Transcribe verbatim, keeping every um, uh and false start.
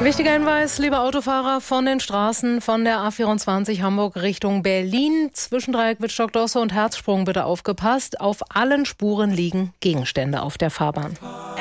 Wichtiger Hinweis, liebe Autofahrer, von den Straßen von der A vierundzwanzig Hamburg Richtung Berlin. Zwischen Dreieck Wittstock-Dosse und Herzsprung bitte aufgepasst. Auf allen Spuren liegen Gegenstände auf der Fahrbahn.